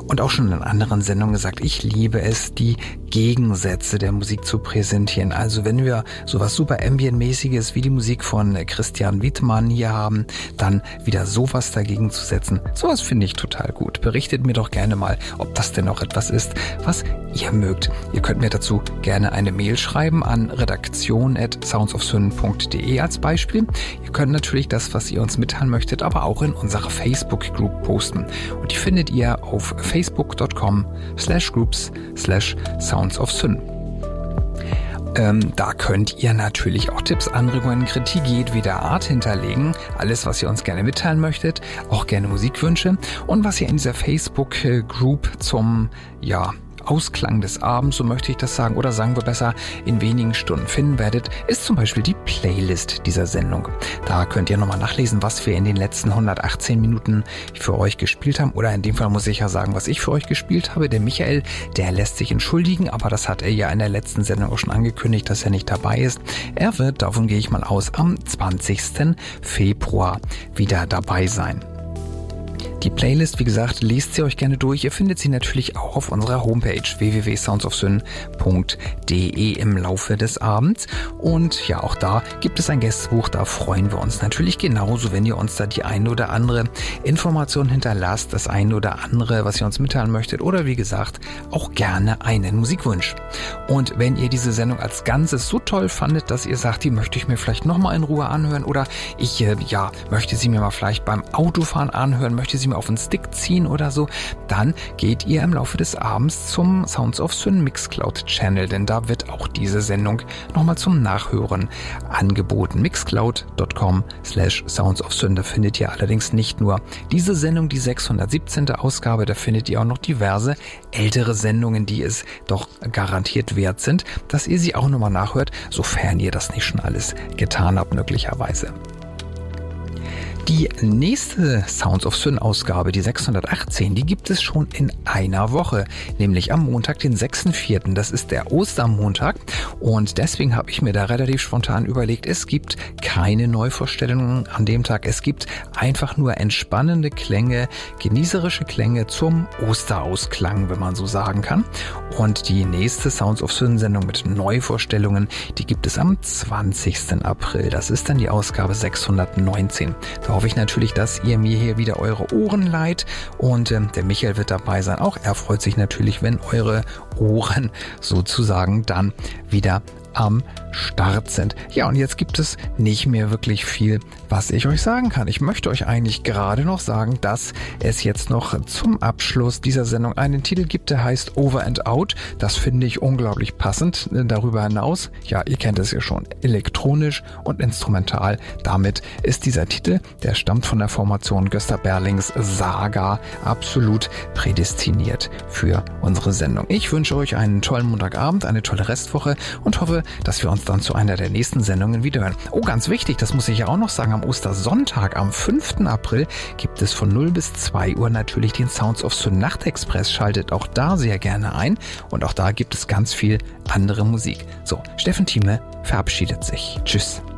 und auch schon in anderen Sendungen gesagt, ich liebe es, die Gegensätze der Musik zu präsentieren. Also wenn wir sowas super Ambient-mäßiges wie die Musik von Christian Wittmann hier haben, dann wieder sowas dagegen zu setzen. Sowas finde ich total gut. Berichtet mir doch gerne mal, ob das denn auch etwas ist, was ihr mögt. Ihr könnt mir dazu gerne eine Mail schreiben an redaktion@soundsofsyn.de als Beispiel. Ihr könnt natürlich das, was ihr uns mitteilen möchtet, aber auch in unserer Facebook-Group posten. Und die findet ihr auf facebook.com/groups/soundsofsyn. Da könnt ihr natürlich auch Tipps, Anregungen, Kritik jedweder Art hinterlegen. Alles, was ihr uns gerne mitteilen möchtet, auch gerne Musikwünsche. Und was ihr in dieser Facebook-Group zum, Ausklang des Abends, so möchte ich das sagen, oder sagen wir besser, in wenigen Stunden finden werdet, ist zum Beispiel die Playlist dieser Sendung. Da könnt ihr nochmal nachlesen, was wir in den letzten 118 Minuten für euch gespielt haben. Oder in dem Fall muss ich ja sagen, was ich für euch gespielt habe. Der Michael, der lässt sich entschuldigen, aber das hat er ja in der letzten Sendung auch schon angekündigt, dass er nicht dabei ist. Er wird, davon gehe ich mal aus, am 20. Februar wieder dabei sein. Die Playlist, wie gesagt, lest sie euch gerne durch. Ihr findet sie natürlich auch auf unserer Homepage www.soundsofsyn.de im Laufe des Abends. Und ja, auch da gibt es ein Gästebuch, da freuen wir uns natürlich genauso, wenn ihr uns da die ein oder andere Information hinterlasst, das ein oder andere, was ihr uns mitteilen möchtet oder wie gesagt, auch gerne einen Musikwunsch. Und wenn ihr diese Sendung als Ganzes so toll fandet, dass ihr sagt, die möchte ich mir vielleicht nochmal in Ruhe anhören oder ich möchte sie mir mal vielleicht beim Autofahren anhören, möchte sie mir auf den Stick ziehen oder so, dann geht ihr im Laufe des Abends zum Sounds of Syn Mixcloud Channel, denn da wird auch diese Sendung nochmal zum Nachhören angeboten. mixcloud.com/soundsofsyn. Da findet ihr allerdings nicht nur diese Sendung, die 617. Ausgabe, da findet ihr auch noch diverse ältere Sendungen, die es doch garantiert wert sind, dass ihr sie auch nochmal nachhört, sofern ihr das nicht schon alles getan habt, möglicherweise. Die nächste Sounds of Syn Ausgabe, die 618, die gibt es schon in einer Woche, nämlich am Montag, den 6.4. Das ist der Ostermontag und deswegen habe ich mir da relativ spontan überlegt, es gibt keine Neuvorstellungen an dem Tag. Es gibt einfach nur entspannende Klänge, genießerische Klänge zum Osterausklang, wenn man so sagen kann. Und die nächste Sounds of Syn Sendung mit Neuvorstellungen, die gibt es am 20. April. Das ist dann die Ausgabe 619. Da hoffe ich natürlich, dass ihr mir hier wieder eure Ohren leiht und der Michael wird dabei sein. Auch er freut sich natürlich, wenn eure Ohren sozusagen dann wieder am Start sind. Ja, und jetzt gibt es nicht mehr wirklich viel, was ich euch sagen kann. Ich möchte euch eigentlich gerade noch sagen, dass es jetzt noch zum Abschluss dieser Sendung einen Titel gibt, der heißt Over and Out. Das finde ich unglaublich passend. Darüber hinaus, ja, ihr kennt es ja schon, elektronisch und instrumental. Damit ist dieser Titel, der stammt von der Formation Gösta Berlings Saga, absolut prädestiniert für unsere Sendung. Ich wünsche euch einen tollen Montagabend, eine tolle Restwoche und hoffe, dass wir uns dann zu einer der nächsten Sendungen wiederhören. Oh, ganz wichtig, das muss ich ja auch noch sagen, am Ostersonntag, am 5. April, gibt es von 0 bis 2 Uhr natürlich den Sounds of Syn Nachtexpress. Schaltet auch da sehr gerne ein und auch da gibt es ganz viel andere Musik. So, Steffen Thieme verabschiedet sich. Tschüss.